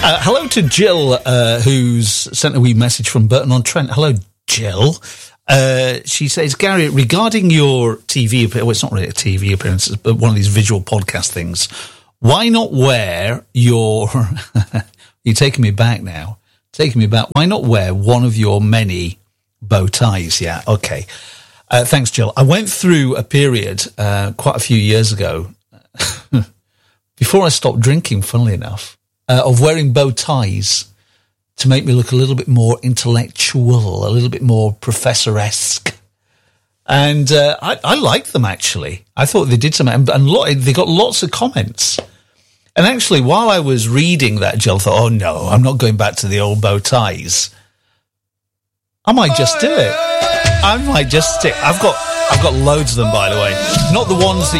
Hello to Jill, who's sent a wee message from Burton-on-Trent. Hello, Jill. She says, Gary, regarding your TV appearance, well, it's not really a TV appearance, but one of these visual podcast things, why not wear your... You're taking me back now. Why not wear one of your many bow ties? Yeah, okay. Thanks, Jill. I went through a period quite a few years ago, before I stopped drinking, funnily enough, of wearing bow ties to make me look a little bit more intellectual, a little bit more professor-esque. And I liked them, actually. I thought they did something, and they got lots of comments. And actually, while I was reading that, Jill thought, oh, no, I'm not going back to the old bow ties. I might just do it. I might just stick. I've got loads of them, by the way. Not the ones that